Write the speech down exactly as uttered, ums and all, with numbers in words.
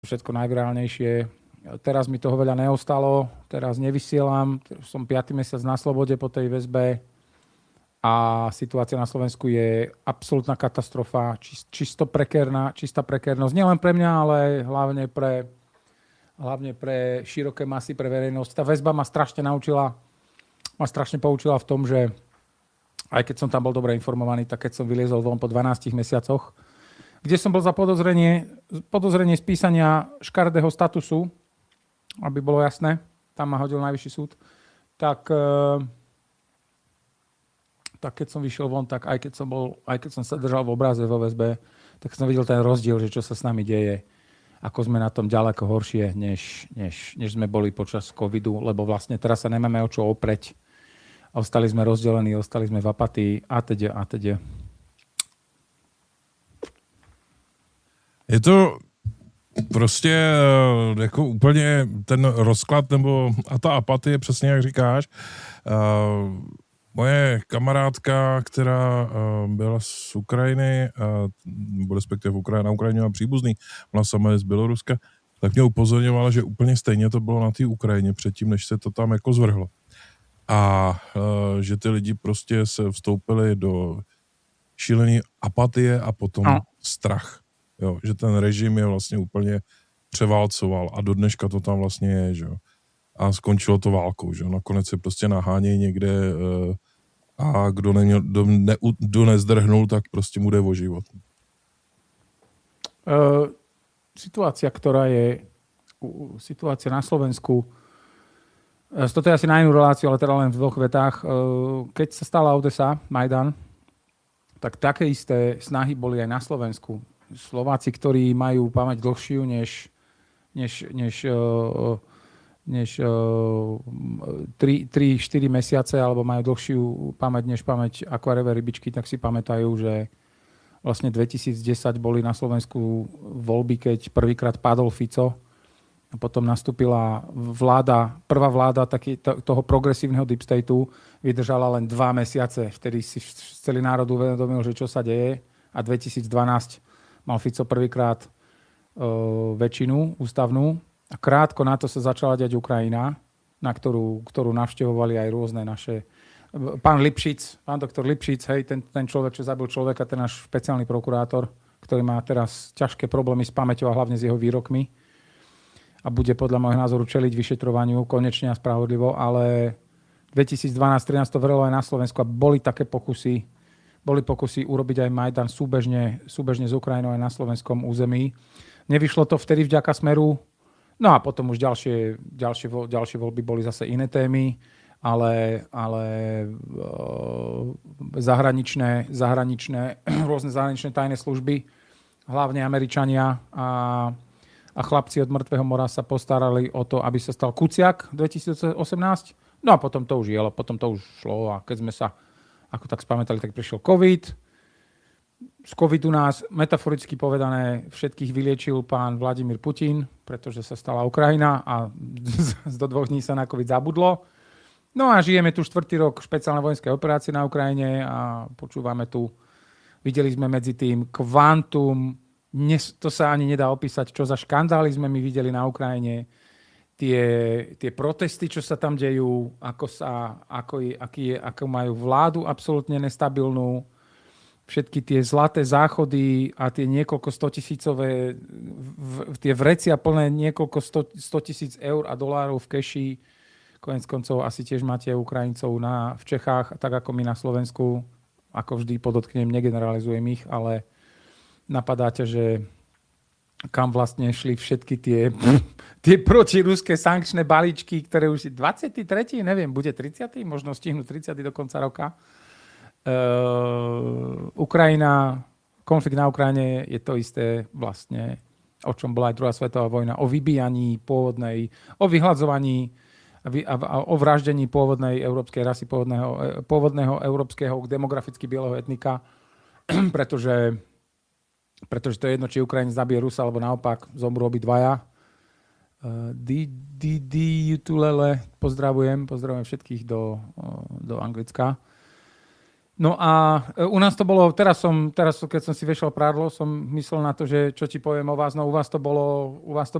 všetko najvirálnejšie. Teraz mi toho veľa neostalo, teraz nevysielam, som piaty mesiac na slobode po tej väzbe a situácia na Slovensku je absolútna katastrofa, čisto prekérna, čistá prekérnosť. Nielen pre mňa, ale hlavne pre, hlavne pre široké masy, pre verejnosť. Tá väzba ma strašne naučila, ma strašne poučila v tom, že aj keď som tam bol dobre informovaný, tak keď som vyliezol von po dvanástich mesiacoch, kde som bol za podozrenie, podozrenie spísania škaredého statusu, aby bolo jasné, tam ma hodil najvyšší súd, tak, tak keď som vyšiel von, tak aj keď som, bol, aj keď som sa držal v obraze vo väzbe, tak som videl ten rozdiel, že čo sa s nami deje, ako sme na tom ďaleko horšie, než, než, než sme boli počas covidu, lebo vlastne teraz sa nemáme o čo opreť. Ostali sme rozdelení, ostali sme v apatii a teď a teď. Je to prostě jako úplně ten rozklad nebo a ta apatie, přesně jak říkáš. Uh, moje kamarádka, která uh, byla z Ukrajiny, uh, nebo respektive Ukrajina, na Ukrajině má příbuzný, ona sama je z Běloruska, tak mě upozorňovala, že úplně stejně to bylo na té Ukrajině předtím, než se to tam jako zvrhlo. A uh, že ty lidi prostě se vstoupili do šílené apatie a potom a. strach. Jo, že ten režim je vlastně úplně převálcoval a do dneška to tam vlastně je, že jo. A skončilo to válkou, že jo. Nakonec se prostě nahánějí někde uh, a kdo, neměl, kdo, ne, kdo nezdrhnul, tak prostě mu jde o život. Uh, situácia, ktorá je uh, situácia na Slovensku, uh, toto je asi na inú reláciu, ale teda len v dvoch vetách. Uh, keď sa stala Odesa, Majdan, tak také isté snahy boli aj na Slovensku. Slováci, ktorí majú pamäť dlhšiu než, než, než, než tri štyri mesiace, alebo majú dlhšiu pamäť než pamäť akvarové rybičky, tak si pamätajú, že vlastne dvetisícdesať boli na Slovensku voľby, keď prvýkrát padol Fico. A potom nastúpila vláda, prvá vláda taký, toho progresívneho deep stateu, vydržala len dva mesiace. Vtedy si celý národ uvedomil, že čo sa deje. A dvetisícdvanásť mal Fico prvýkrát uh, väčšinu ústavnú a krátko na to sa začala diať Ukrajina, na ktorú, ktorú navštevovali aj rôzne naše... Pán Lipšic, pán doktor Lipšic, hej, ten, ten človek, čo zabil človeka, ten náš špeciálny prokurátor, ktorý má teraz ťažké problémy s pamäťou a hlavne s jeho výrokmi a bude podľa môjho názoru čeliť vyšetrovaniu konečne a spravodlivo, ale dvetisícdvanásť trinásť to vrelo aj na Slovensku a boli také pokusy Boli pokusy urobiť aj Majdan súbežne, súbežne s Ukrajinou aj na slovenskom území. Nevyšlo to vtedy vďaka Smeru. No a potom už ďalšie, ďalšie, ďalšie voľby boli zase iné témy, ale, ale uh, zahraničné, zahraničné, rôzne zahraničné tajné služby, hlavne Američania a, a chlapci od Mŕtvého mora sa postarali o to, aby sa stal Kuciak dvetisícosemnásť. No a potom to už jelo, potom to už šlo a keď sme sa ako tak spamätali, tak prišiel COVID. Z covidu nás, metaforicky povedané, všetkých vyliečil pán Vladimír Putin, pretože sa stala Ukrajina a z do dvoch dní sa na COVID zabudlo. No a žijeme tu štvrtý rok špeciálnej vojenskej operácie na Ukrajine a počúvame tu, videli sme medzi tým kvantum, to sa ani nedá opísať, čo za škandály sme my videli na Ukrajine. Tie, tie protesty, čo sa tam dejú, ako, sa, ako, je, aký je, ako majú vládu absolútne nestabilnú, všetky tie zlaté záchody a tie niekoľko stotisícové, tie vrecia plné niekoľko stotisíc eur a dolárov v keši. Koniec koncov asi tiež máte Ukrajincov na, v Čechách, tak ako my na Slovensku. Ako vždy podotknem, negeneralizujem ich, ale napadá ťa, že kam vlastne šli všetky tie, tie protiruské sankčné balíčky, ktoré už dvadsiaty tretí neviem, bude tridsiaty možno stihnú tridsiaty do konca roka. Uh, Ukrajina, konflikt na Ukrajine je to isté vlastne, o čom bola aj druhá svetová vojna, o vybíjaní pôvodnej, o vyhľadzovaní a o vraždení pôvodnej európskej rasy, pôvodného, pôvodného európskeho demograficky bieleho etnika, pretože pretože to je jedno, či Ukrajinec zabije Rusa, alebo naopak zomrú obidvaja. D D Jutulele, pozdravujem, pozdravujem všetkých do, do Anglicka. No a u nás to bolo, teraz som, teraz keď som si vešal prádlo, som myslel na to, že čo ti poviem o vás, no u vás to bolo, u vás to